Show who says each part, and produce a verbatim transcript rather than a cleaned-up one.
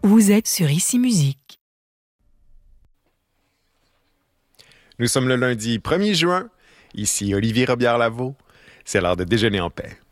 Speaker 1: Vous êtes sur Ici Musique.
Speaker 2: Nous sommes le lundi premier juin. Ici Olivier Robillard-Lavaux. C'est l'heure de déjeuner en paix.